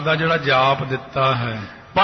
ਦਾ ਜਿਹੜਾ ਜਾਪ ਦਿੱਤਾ ਹੈ।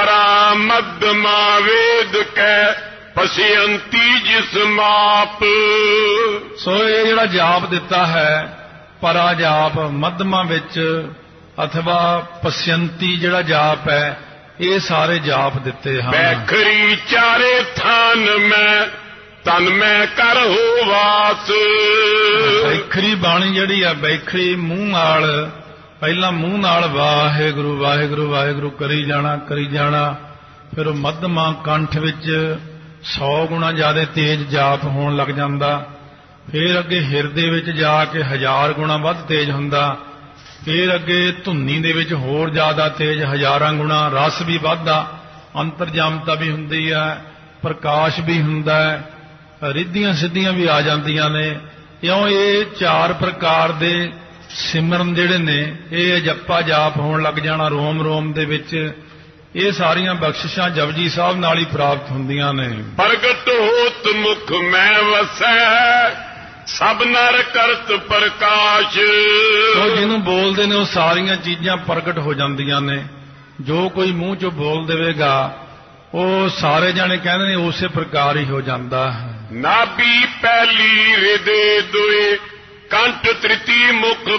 ਪਰਾਮਦਮਾ ਵੇਦ ਕੈ ਪਸਿਅੰਤੀ ਜਿਸ ਮਾਪ। ਸੋ ਇਹ ਜਿਹੜਾ ਜਾਪ ਦਿੱਤਾ ਹੈ ਪਰਾ ਜਾਪ ਮੱਧਮਾ ਵਿੱਚ ਅਥਵਾ ਪਸਿਅੰਤੀ ਜਿਹੜਾ ਜਾਪ ਹੈ, ਇਹ ਸਾਰੇ ਜਾਪ ਦਿੱਤੇ ਹਨ। ਬੈਖਰੀ ਚਾਰੇ ਥਾਨ ਮੈਂ ਤਨ ਮੈਂ ਕਰ ਹੋ ਵਾਸ। ਬੈਖਰੀ ਬਾਣੀ ਜਿਹੜੀ ਆ, ਬੈਖਰੀ ਮੂੰਹ ਨਾਲ, ਪਹਿਲਾਂ ਮੂੰਹ ਨਾਲ ਵਾਹਿਗੁਰੂ ਵਾਹਿਗੁਰੂ ਵਾਹਿਗੁਰੂ ਕਰੀ ਜਾਣਾ, ਫਿਰ ਉਹ ਮੱਧਮਾ ਕੰਠ ਵਿੱਚ 100 ਗੁਣਾ ਜ਼ਿਆਦਾ ਤੇਜ਼ ਜਾਪ ਹੋਣ ਲੱਗ ਜਾਂਦਾ, ਫਿਰ ਅੱਗੇ ਹਿਰਦੇ ਵਿੱਚ ਜਾ ਕੇ 1000 ਗੁਣਾ ਵੱਧ ਤੇਜ਼ ਹੁੰਦਾ, ਫਿਰ ਅੱਗੇ ਧੁੰਨੀ ਦੇ ਵਿੱਚ ਹੋਰ ਜ਼ਿਆਦਾ ਤੇਜ਼ 1000 ਗੁਣਾ, ਰਸ ਵੀ ਵੱਧਦਾ, ਅੰਤਰਜਾਮਤਾ ਵੀ ਹੁੰਦੀ ਹੈ, ਪ੍ਰਕਾਸ਼ ਵੀ ਹੁੰਦਾ ਹੈ, ਰਿੱਧੀਆਂ ਸਿੱਧੀਆਂ ਵੀ ਆ ਜਾਂਦੀਆਂ ਨੇ। ਕਿਉਂ ਇਹ 4 ਪ੍ਰਕਾਰ ਦੇ ਸਿਮਰਨ ਜਿਹੜੇ ਨੇ, ਇਹ ਜਪਾ ਜਾਪ ਹੋਣ ਲੱਗ ਜਾਣਾ ਰੋਮ ਰੋਮ ਦੇ ਵਿੱਚ। ਇਹ ਸਾਰੀਆਂ ਬਖਸ਼ਿਸ਼ਾਂ ਜਪਜੀ ਸਾਹਿਬ ਨਾਲ ਹੀ ਪ੍ਰਾਪਤ ਹੁੰਦੀਆਂ ਨੇ। ਪ੍ਰਗਟ ਹੋਤ ਮੁਖ ਮੈਂ ਵਸੈ ਸਭ ਨਰ ਕਰਤ ਪ੍ਰਕਾਸ਼। ਉਹ ਜਿਹਨੂੰ ਬੋਲਦੇ ਨੇ ਉਹ ਸਾਰੀਆਂ ਚੀਜ਼ਾਂ ਪ੍ਰਗਟ ਹੋ ਜਾਂਦੀਆਂ ਨੇ। ਜੋ ਕੋਈ ਮੂੰਹ ਚੋਂ ਬੋਲ ਦੇਵੇਗਾ ਉਹ ਸਾਰੇ ਜਾਣੇ ਕਹਿੰਦੇ ਨੇ ਉਸੇ ਪ੍ਰਕਾਰ ਹੀ ਹੋ ਜਾਂਦਾ ਹੈ। ਨਾਭੀ ਪਹਿਲੀ ਹਿਰਦੇ ਦੁਏ ਕੰਠ ਤ੍ਰਿਤੀ ਮੁਖ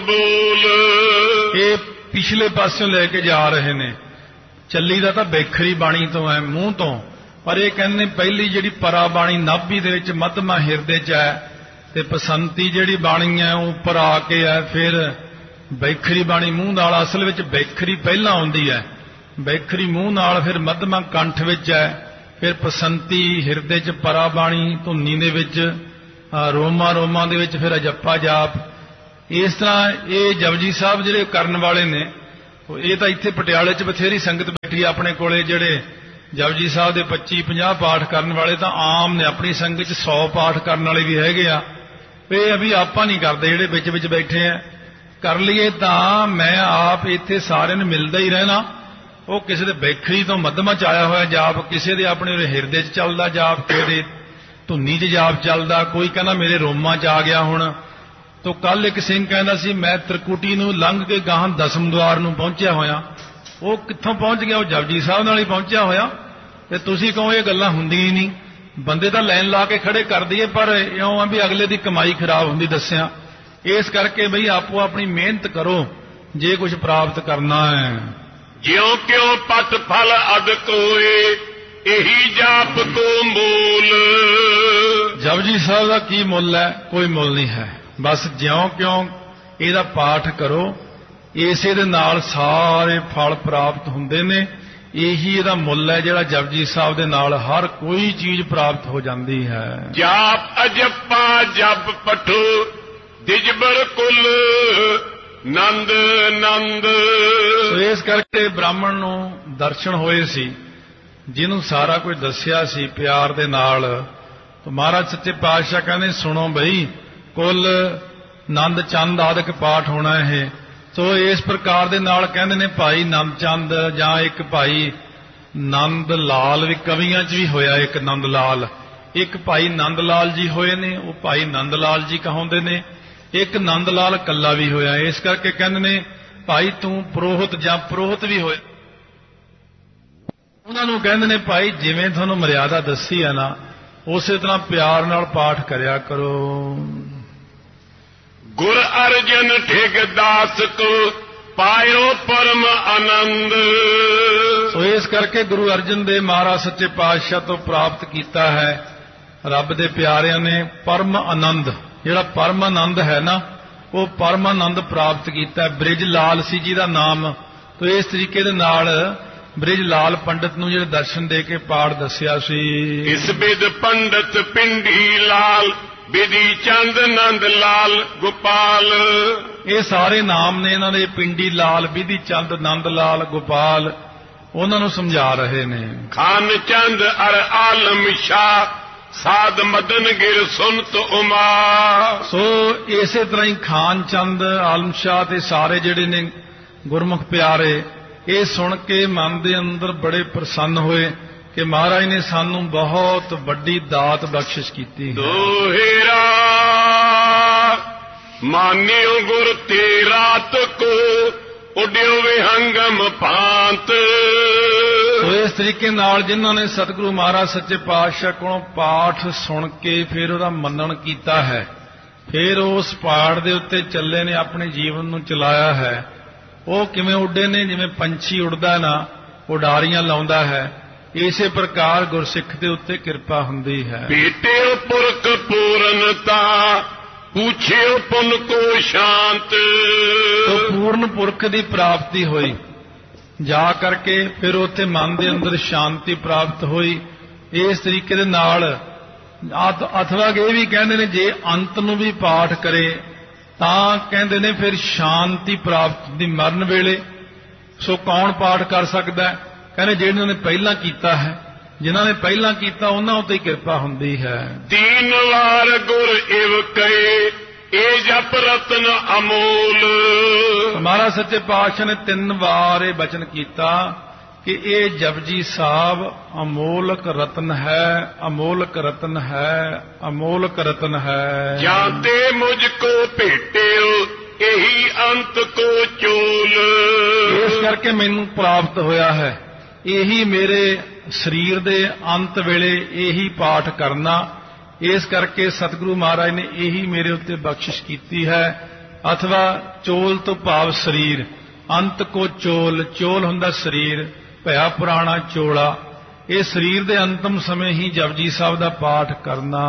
ਬੋਲ। ਇਹ ਪਿਛਲੇ ਪਾਸਿਓਂ ਲੈ ਕੇ ਜਾ ਰਹੇ ਨੇ। ਚੱਲੀ ਦਾ ਤਾਂ ਬੈਖਰੀ ਬਾਣੀ ਤੋਂ ਹੈ, ਮੂੰਹ ਤੋਂ, ਪਰ ਇਹ ਕਹਿੰਦੇ ਨੇ ਪਹਿਲੀ ਜਿਹੜੀ ਪਰਾ ਬਾਣੀ ਨਾਭੀ ਦੇ ਵਿੱਚ ਮੱਧਮਾ ਹਿਰਦੇ 'ਚ ਹੈ, ਤੇ ਪਸੰਤੀ ਜਿਹੜੀ ਬਾਣੀ ਹੈ ਉਹ ਉੱਪਰ ਆ ਕੇ ਹੈ, ਫਿਰ ਬੈਖਰੀ ਬਾਣੀ ਮੂੰਹ ਨਾਲ। ਅਸਲ ਵਿੱਚ ਬੈਖਰੀ ਪਹਿਲਾਂ ਆਉਂਦੀ ਹੈ, ਬੈਖਰੀ ਮੂੰਹ ਨਾਲ, ਫਿਰ ਮੱਧਮਾ ਕੰਠ ਵਿੱਚ ਹੈ, ਫਿਰ ਪਸੰਤੀ ਹਿਰਦੇ 'ਚ, ਪਰਾ ਬਾਣੀ ਧੁੰਨੀ ਦੇ ਵਿੱਚ, ਰੋਮਾਂ ਰੋਮਾਂ ਦੇ ਵਿੱਚ, ਫਿਰ ਅਜੱਪਾ ਜਾਪ। ਇਸ ਤਰ੍ਹਾਂ ਇਹ ਜਪਜੀ ਸਾਹਿਬ ਜਿਹੜੇ ਕਰਨ ਵਾਲੇ ਨੇ, ਇਹ ਤਾਂ ਇੱਥੇ ਪਟਿਆਲੇ 'ਚ ਬਥੇਰੀ ਸੰਗਤ ਬੈਠੀ ਆਪਣੇ ਕੋਲੇ, ਜਿਹੜੇ ਜਪਜੀ ਸਾਹਿਬ ਦੇ 25-50 ਪਾਠ ਕਰਨ ਵਾਲੇ ਤਾਂ ਆਮ ਨੇ। ਆਪਣੀ ਸੰਗਤ 'ਚ 100 ਪਾਠ ਕਰਨ ਵਾਲੇ ਵੀ ਹੈਗੇ ਆ। ਇਹ ਅਭੀ ਆਪਾਂ ਨਹੀਂ ਕਰਦੇ, ਜਿਹੜੇ ਵਿੱਚ ਵਿੱਚ ਬੈਠੇ ਆ। ਕਰ ਲਈਏ ਤਾਂ ਮੈਂ ਆਪ ਇੱਥੇ ਸਾਰਿਆਂ ਨੂੰ ਮਿਲਦਾ ਹੀ ਰਹਿਣਾ। ਉਹ ਕਿਸੇ ਦੇ ਬੈਖਰੀ ਤੋਂ ਮੱਧਮਾ 'ਚ ਆਇਆ ਹੋਇਆ ਜਾਪ, ਕਿਸੇ ਦੇ ਆਪਣੇ ਹਿਰਦੇ 'ਚ ਚੱਲਦਾ ਜਾਪ, ਕਿਸੇ ਦੇ ਧੁੰਨੀ 'ਚ ਜਾਪ ਚੱਲਦਾ, ਕੋਈ ਕਹਿੰਦਾ ਮੇਰੇ ਰੋਮਾਂ 'ਚ ਆ ਗਿਆ ਹੁਣ। ਤੋ ਕੱਲ ਇੱਕ ਸਿੰਘ ਕਹਿੰਦਾ ਸੀ ਮੈਂ ਤ੍ਰਿਕੁਟੀ ਨੂੰ ਲੰਘ ਕੇ ਗਾਹਾਂ ਦਸਮ ਦੁਆਰ ਨੂੰ ਪਹੁੰਚਿਆ ਹੋਇਆ। ਉਹ ਕਿੱਥੋਂ ਪਹੁੰਚ ਗਿਆ? ਉਹ ਜਪਜੀ ਸਾਹਿਬ ਨਾਲ ਹੀ ਪਹੁੰਚਿਆ ਹੋਇਆ। ਤੇ ਤੁਸੀਂ ਕਹੋ ਇਹ ਗੱਲਾਂ ਹੁੰਦੀਆਂ ਹੀ ਨਹੀਂ। ਬੰਦੇ ਤਾਂ ਲਾਈਨ ਲਾ ਕੇ ਖੜੇ ਕਰ ਦਈਏ, ਪਰ ਇਉਂ ਆ ਵੀ ਅਗਲੇ ਦੀ ਕਮਾਈ ਖਰਾਬ ਹੁੰਦੀ ਦੱਸਿਆ। ਇਸ ਕਰਕੇ ਬਈ ਆਪੋ ਆਪਣੀ ਮਿਹਨਤ ਕਰੋ ਜੇ ਕੁਝ ਪ੍ਰਾਪਤ ਕਰਨਾ ਹੈ। ਜਿਉਂ ਕਿਉਂ ਪਤ ਫਲ ਅਦਕ ਹੋਏ ਇਹੀ ਜਾਪ ਕੋ ਮੂਲ। ਜਪਜੀ ਸਾਹਿਬ ਦਾ ਕੀ ਮੁੱਲ ਹੈ? ਕੋਈ ਮੁੱਲ ਨਹੀਂ ਹੈ। ਬਸ ਜਿਉਂ ਕਿਉਂ ਇਹਦਾ ਪਾਠ ਕਰੋ, ਇਸੇ ਦੇ ਨਾਲ ਸਾਰੇ ਫਲ ਪ੍ਰਾਪਤ ਹੁੰਦੇ ਨੇ। ਇਹੀ ਇਹਦਾ ਮੁੱਲ ਹੈ ਜਿਹੜਾ ਜਪਜੀ ਸਾਹਿਬ ਦੇ ਨਾਲ ਹਰ ਕੋਈ ਚੀਜ਼ ਪ੍ਰਾਪਤ ਹੋ ਜਾਂਦੀ ਹੈ। ਜਾਪ ਅਜੱਪਾ ਜਪ ਪਠੋ ਦਿਜਬਰ ਕੁਲ ਨੰਦ ਨੰਦ। ਸੋ ਇਸ ਕਰਕੇ ਬ੍ਰਾਹਮਣ ਨੂੰ ਦਰਸ਼ਨ ਹੋਏ ਸੀ, ਜਿਹਨੂੰ ਸਾਰਾ ਕੁਝ ਦੱਸਿਆ ਸੀ ਪਿਆਰ ਦੇ ਨਾਲ। ਤਾਂ ਮਹਾਰਾਜ ਸੱਚੇ ਪਾਤਸ਼ਾਹ ਕਹਿੰਦੇ ਸੁਣੋ ਬਈ, ਕੁੱਲ ਨੰਦ ਚੰਦ ਆਦਿਕ ਪਾਠ ਹੋਣਾ ਇਹ। ਸੋ ਇਸ ਪ੍ਰਕਾਰ ਦੇ ਨਾਲ ਕਹਿੰਦੇ ਨੇ ਭਾਈ ਨੰਦ ਚੰਦ ਜਾਂ ਇੱਕ ਭਾਈ ਨੰਦ ਲਾਲ ਵੀ ਕਵੀਆਂ 'ਚ ਵੀ ਹੋਇਆ। ਇੱਕ ਨੰਦ ਲਾਲ, ਇੱਕ ਭਾਈ ਨੰਦ ਲਾਲ ਜੀ ਹੋਏ ਨੇ, ਉਹ ਭਾਈ ਨੰਦ ਲਾਲ ਜੀ ਕਹਾਉਂਦੇ ਨੇ। ਇੱਕ ਨੰਦ ਲਾਲ ਕੱਲਾ ਵੀ ਹੋਇਆ। ਇਸ ਕਰਕੇ ਕਹਿੰਦੇ ਨੇ ਭਾਈ ਤੂੰ ਪੁਰੋਹਿਤ ਜਾਂ ਪੁਰੋਹਿਤ ਵੀ ਹੋਏ। ਉਹਨਾਂ ਨੂੰ ਕਹਿੰਦੇ ਨੇ ਭਾਈ ਜਿਵੇਂ ਤੁਹਾਨੂੰ ਮਰਿਆਦਾ ਦੱਸੀ ਹੈ ਨਾ, ਉਸੇ ਤਰ੍ਹਾਂ ਪਿਆਰ ਨਾਲ ਪਾਠ ਕਰਿਆ ਕਰੋ। ਗੁਰ ਅਰਜਨ ਠਿਗ ਦਾਸ ਕੋ ਪਾਇਓ ਪਰਮ ਆਨੰਦ। ਸੋ ਇਸ ਕਰਕੇ ਗੁਰੂ ਅਰਜਨ ਦੇਵ ਮਹਾਰਾਜ ਸੱਚੇ ਪਾਤਸ਼ਾਹ ਤੋਂ ਪ੍ਰਾਪਤ ਕੀਤਾ ਹੈ ਰੱਬ ਦੇ ਪਿਆਰਿਆਂ ਨੇ ਪਰਮ ਆਨੰਦ। ਜਿਹੜਾ ਪਰਮ ਆਨੰਦ ਹੈ ਨਾ, ਉਹ ਪਰਮ ਆਨੰਦ ਪ੍ਰਾਪਤ ਕੀਤਾ। ਬ੍ਰਿਜ ਲਾਲ ਸੀ ਜੀ ਦਾ ਨਾਮ। ਤੋ ਇਸ ਤਰੀਕੇ ਦੇ ਨਾਲ ਬ੍ਰਿਜ ਲਾਲ ਪੰਡਤ ਨੂੰ ਜਿਹੜੇ ਦਰਸ਼ਨ ਦੇ ਕੇ ਪਾਠ ਦੱਸਿਆ ਸੀ। ਇਸ ਬਿਦ ਪੰਡਤ ਪਿੰਡੀ ਲਾਲ ਬਿਧੀ ਚੰਦ ਨੰਦ ਲਾਲ ਗੋਪਾਲ। ਇਹ ਸਾਰੇ ਨਾਮ ਨੇ ਇਹਨਾਂ ਦੇ, ਪਿੰਡੀ ਲਾਲ, ਬਿਧੀ ਚੰਦ, ਨੰਦ ਲਾਲ, ਗੋਪਾਲ। ਉਹਨਾਂ ਨੂੰ ਸਮਝਾ ਰਹੇ ਨੇ। ਖਾਨ ਚੰਦ ਅਰ ਆਲਮ ਸ਼ਾਹ ਸਾਧ ਮਦਨ ਗਿਰ ਸੁਨਤ ਉਮਾ। ਸੋ ਇਸੇ ਤਰ੍ਹਾਂ ਹੀ ਖਾਨ ਚੰਦ, ਆਲਮ ਸ਼ਾਹ ਤੇ ਸਾਰੇ ਜਿਹੜੇ ਨੇ ਗੁਰਮੁਖ ਪਿਆਰੇ, ਇਹ ਸੁਣ ਕੇ ਮਨ ਦੇ ਅੰਦਰ ਬੜੇ ਪ੍ਰਸੰਨ ਹੋਏ ਕਿ ਮਹਾਰਾਜ ਨੇ ਸਾਨੂੰ ਬਹੁਤ ਵੱਡੀ ਦਾਤ ਬਖਸ਼ਿਸ਼ ਕੀਤੀ। ਦੋਹੇਰਾ ਮਾਨਿਓ ਗੁਰ ਤੇ ਰਾਤ ਕੋ ਉਡਿਓ ਵਿਹੰਗਮ ਭਾਂਤ। ਸੋ ਇਸ ਤਰੀਕੇ ਨਾਲ ਜਿਨ੍ਹਾਂ ਨੇ ਸਤਿਗੁਰੂ ਮਹਾਰਾਜ ਸੱਚੇ ਪਾਤਸ਼ਾਹ ਕੋਲੋਂ ਪਾਠ ਸੁਣ ਕੇ ਫਿਰ ਉਹਦਾ ਮੰਨਣ ਕੀਤਾ ਹੈ, ਫਿਰ ਉਸ ਪਾਠ ਦੇ ਉੱਤੇ ਚੱਲੇ ਨੇ, ਆਪਣੇ ਜੀਵਨ ਨੂੰ ਚਲਾਇਆ ਹੈ, ਉਹ ਕਿਵੇਂ ਉੱਡੇ ਨੇ? ਜਿਵੇਂ ਪੰਛੀ ਉੱਡਦਾ ਨਾ, ਉਡਾਰੀਆਂ ਲਾਉਂਦਾ ਹੈ, ਇਸੇ ਪ੍ਰਕਾਰ ਗੁਰਸਿੱਖ ਦੇ ਉੱਤੇ ਕਿਰਪਾ ਹੁੰਦੀ ਹੈ। ਭੇਟਿਓ ਪੁਰਖ ਪੂਰਨਤਾ, ਪੁੱਛਿਓ ਪੁਨ ਕੋ ਸ਼ਾਂਤ। ਤੋ ਪੂਰਨ ਪੁਰਖ ਦੀ ਪ੍ਰਾਪਤੀ ਹੋਈ, ਜਾ ਕਰਕੇ ਫਿਰ ਉੱਥੇ ਮਨ ਦੇ ਅੰਦਰ ਸ਼ਾਂਤੀ ਪ੍ਰਾਪਤ ਹੋਈ। ਇਸ ਤਰੀਕੇ ਦੇ ਨਾਲ ਅਥਵਾ ਇਹ ਵੀ ਕਹਿੰਦੇ ਨੇ ਜੇ ਅੰਤ ਨੂੰ ਵੀ ਪਾਠ ਕਰੇ ਤਾਂ ਕਹਿੰਦੇ ਨੇ ਫਿਰ ਸ਼ਾਂਤੀ ਪ੍ਰਾਪਤ ਦੀ ਮਰਨ ਵੇਲੇ। ਸੋ ਕੌਣ ਪਾਠ ਕਰ ਸਕਦਾ? ਕਹਿੰਦੇ ਜਿਹਨਾਂ ਨੇ ਪਹਿਲਾਂ ਕੀਤਾ ਹੈ, ਜਿਨ੍ਹਾਂ ਨੇ ਪਹਿਲਾਂ ਕੀਤਾ ਉਹਨਾਂ ਉੱਤੇ ਹੀ ਕਿਰਪਾ ਹੁੰਦੀ ਹੈ। ਤੀਨ ਵਾਰ ਗੁਰ ਇਵ ਕਏ, ਇਹ ਜਪ ਰਤਨ ਅਮੋਲ। ਮਹਾਰਾਜ ਸੱਚੇ ਪਾਤਸ਼ਾਹ ਨੇ 3 ਵਾਰ ਇਹ ਬਚਨ ਕੀਤਾ ਕਿ ਇਹ ਜਪਜੀ ਸਾਹਿਬ ਅਮੋਲਕ ਰਤਨ ਹੈ, ਅਮੋਲਕ ਰਤਨ ਹੈ, ਅਮੋਲਕ ਰਤਨ ਹੈ। ਜਾਂਤੇ ਮੁਝ ਕੋ ਭੇਟਿਓ, ਇਹੀ ਅੰਤ ਕੋ ਚੋਲ। ਇਸ ਕਰਕੇ ਮੈਨੂੰ ਪ੍ਰਾਪਤ ਹੋਇਆ ਹੈ, ਇਹੀ ਮੇਰੇ ਸਰੀਰ ਦੇ ਅੰਤ ਵੇਲੇ ਇਹੀ ਪਾਠ ਕਰਨਾ। ਇਸ ਕਰਕੇ ਸਤਿਗੁਰੂ ਮਹਾਰਾਜ ਨੇ ਇਹੀ ਮੇਰੇ ਉੱਤੇ ਬਖਸ਼ਿਸ਼ ਕੀਤੀ ਹੈ। ਅਥਵਾ ਚੋਲ ਤੋਂ ਭਾਵ ਸਰੀਰ, ਅੰਤ ਕੋ ਚੋਲ, ਚੋਲ ਹੁੰਦਾ ਸਰੀਰ, ਭਇਆ ਪੁਰਾਣਾ ਚੋਲਾ। ਇਹ ਸਰੀਰ ਦੇ ਅੰਤਮ ਸਮੇਂ ਹੀ ਜਪਜੀ ਸਾਹਿਬ ਦਾ ਪਾਠ ਕਰਨਾ।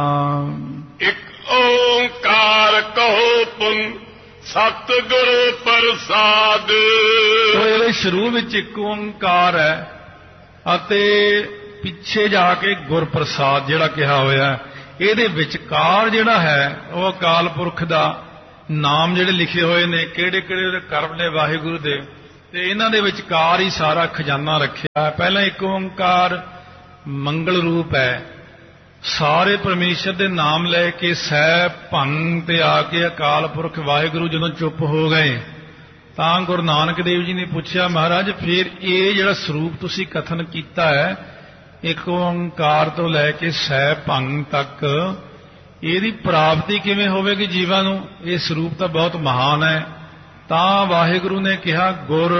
ਇੱਕ ਓੰਕਾਰ ਕਹੋ ਪੁਨ, ਸਤਿਗੁਰ ਪ੍ਰਸਾਦ। ਇਹਦੇ ਸ਼ੁਰੂ ਵਿੱਚ ਇੱਕ ਓੰਕਾਰ ਹੈ ਅਤੇ ਪਿੱਛੇ ਜਾ ਕੇ ਗੁਰਪ੍ਰਸਾਦ ਜਿਹੜਾ ਕਿਹਾ ਹੋਇਆ। ਇਹਦੇ ਵਿਚਕਾਰ ਜਿਹੜਾ ਹੈ ਉਹ ਅਕਾਲ ਪੁਰਖ ਦਾ ਨਾਮ ਜਿਹੜੇ ਲਿਖੇ ਹੋਏ ਨੇ, ਕਿਹੜੇ ਕਿਹੜੇ ਉਹਦੇ ਕਰਮ ਨੇ ਵਾਹਿਗੁਰੂ ਦੇ, ਤੇ ਇਹਨਾਂ ਦੇ ਵਿਚਕਾਰ ਹੀ ਸਾਰਾ ਖਜ਼ਾਨਾ ਰੱਖਿਆ ਹੈ। ਪਹਿਲਾਂ ਇੱਕ ਓੰਕਾਰ ਮੰਗਲ ਰੂਪ ਹੈ, ਸਾਰੇ ਪਰਮੇਸ਼ਰ ਦੇ ਨਾਮ ਲੈ ਕੇ ਸਹਿ ਭੰਗ ਤੇ ਆ ਕੇ ਅਕਾਲ ਪੁਰਖ ਵਾਹਿਗੁਰੂ ਜਦੋਂ ਚੁੱਪ ਹੋ ਗਏ ਤਾਂ ਗੁਰੂ ਨਾਨਕ ਦੇਵ ਜੀ ਨੇ ਪੁੱਛਿਆ, ਮਹਾਰਾਜ ਫਿਰ ਇਹ ਜਿਹੜਾ ਸਰੂਪ ਤੁਸੀਂ ਕਥਨ ਕੀਤਾ ਹੈ ਇੱਕ ਓੰਕਾਰ ਤੋਂ ਲੈ ਕੇ ਸਹਿ ਭੰਗ ਤੱਕ, ਇਹਦੀ ਪ੍ਰਾਪਤੀ ਕਿਵੇਂ ਹੋਵੇਗੀ ਜੀਵਾਂ ਨੂੰ? ਇਹ ਸਰੂਪ ਤਾਂ ਬਹੁਤ ਮਹਾਨ ਹੈ। ਤਾਂ ਵਾਹਿਗੁਰੂ ਨੇ ਕਿਹਾ ਗੁਰ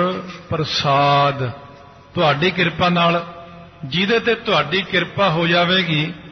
ਪ੍ਰਸਾਦ, ਤੁਹਾਡੀ ਕਿਰਪਾ ਨਾਲ, ਜਿਹਦੇ ਤੇ ਤੁਹਾਡੀ ਕਿਰਪਾ ਹੋ ਜਾਵੇਗੀ